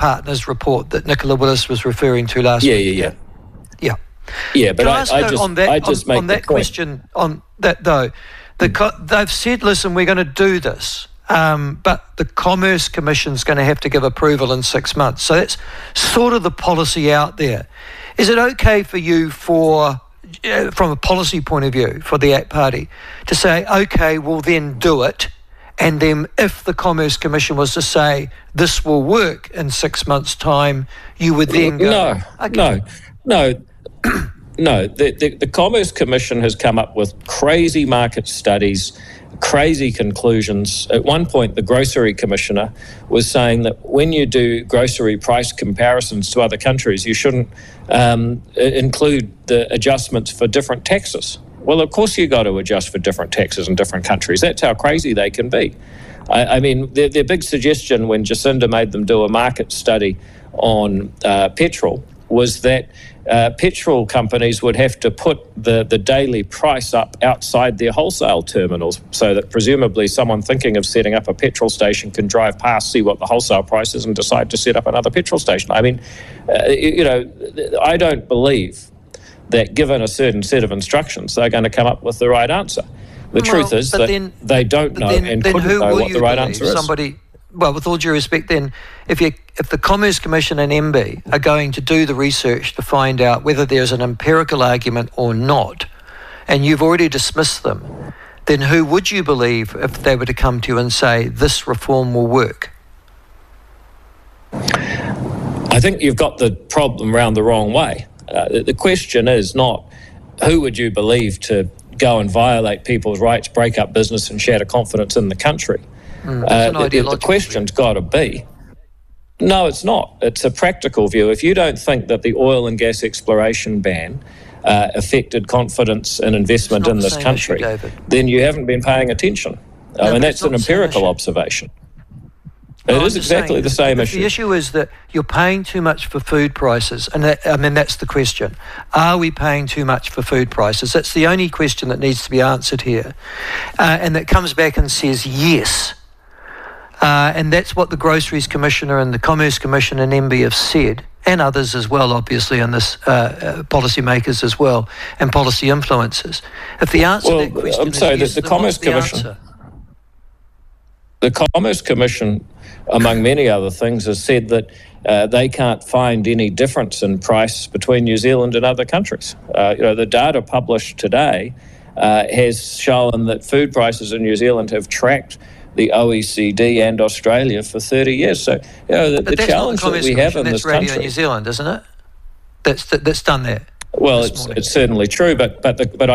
Partners report that Nicola Willis was referring to last week. Yeah. Yeah, but I just make on that question, on that though, they've said, listen, we're going to do this, but the Commerce Commission's going to have to give approval in 6 months. So that's sort of the policy out there. Is it okay for you, from a policy point of view, for the ACT Party, to say, okay, we'll then do it, and then if the Commerce Commission was to say this will work in 6 months' time, you would then go... No. The Commerce Commission has come up with crazy market studies, crazy conclusions. At one point, the Grocery Commissioner was saying that when you do grocery price comparisons to other countries, you shouldn't include the adjustments for different taxes. Well, of course you got to adjust for different taxes in different countries. That's how crazy they can be. I mean, their big suggestion when Jacinda made them do a market study on petrol was that petrol companies would have to put the daily price up outside their wholesale terminals so that presumably someone thinking of setting up a petrol station can drive past, see what the wholesale price is and decide to set up another petrol station. I mean, I don't believe that given a certain set of instructions, they're going to come up with the right answer. The truth is that they don't know and couldn't know what the right answer is. Well, with all due respect, then, if the Commerce Commission and MB are going to do the research to find out whether there's an empirical argument or not, and you've already dismissed them, then who would you believe if they were to come to you and say this reform will work? I think you've got the problem round the wrong way. The question is not who would you believe to go and violate people's rights, break up business and shatter confidence in the country. The question's got to be, no, it's not. It's a practical view. If you don't think that the oil and gas exploration ban affected confidence and investment in this country, then you haven't been paying attention. I mean, that's an empirical observation. It is exactly the same issue. The issue is that you're paying too much for food prices, and that's the question. Are we paying too much for food prices? That's the only question that needs to be answered here. And that comes back and says yes. And that's what the Groceries Commissioner and the Commerce Commission and MB have said, and others as well, obviously, and this policymakers as well, and policy influencers. If the answer to that question is yes, the Commerce Commission, the Commerce Commission, among many other things, has said that they can't find any difference in price between New Zealand and other countries. The data published today has shown that food prices in New Zealand have tracked the OECD and Australia for 30 years. So, the challenge that we have in this country... That's Radio New Zealand, isn't it? That's done there. Well, it's certainly true, but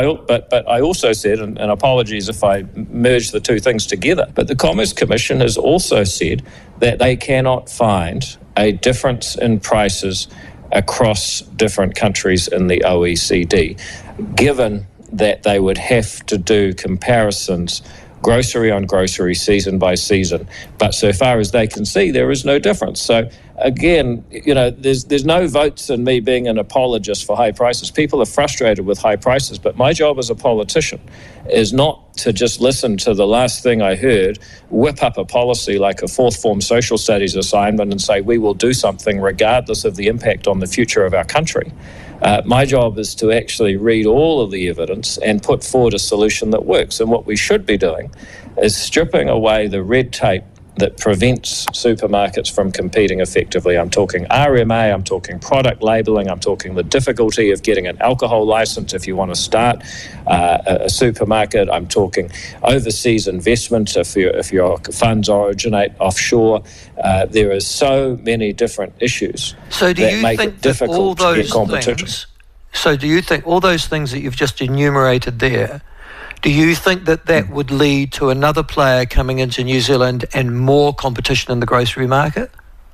I also said, and apologies if I merge the two things together, but the Commerce Commission has also said that they cannot find a difference in prices across different countries in the OECD, given that they would have to do comparisons grocery on grocery, season by season. But so far as they can see, there is no difference. So again, there's no votes in me being an apologist for high prices. People are frustrated with high prices, but my job as a politician is not to just listen to the last thing I heard, whip up a policy like a fourth form social studies assignment and say we will do something regardless of the impact on the future of our country. My job is to actually read all of the evidence and put forward a solution that works. And what we should be doing is stripping away the red tape that prevents supermarkets from competing effectively. I'm talking RMA, I'm talking product labelling, I'm talking the difficulty of getting an alcohol licence if you want to start a supermarket. I'm talking overseas investment if your funds originate offshore. There are so many different issues that make it difficult to get competition. So do you think all those things that you've just enumerated there, do you think that would lead to another player coming into New Zealand and more competition in the grocery market?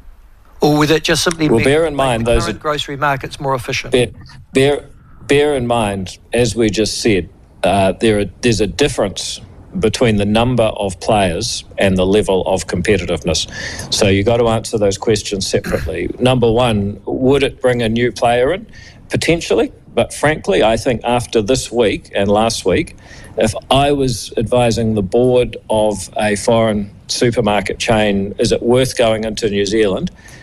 Or would it just simply make the current grocery markets more efficient? Bear in mind, as we just said, there's a difference between the number of players and the level of competitiveness. So you've got to answer those questions separately. Number one, would it bring a new player in? Potentially. But frankly, I think after this week and last week, if I was advising the board of a foreign supermarket chain, is it worth going into New Zealand?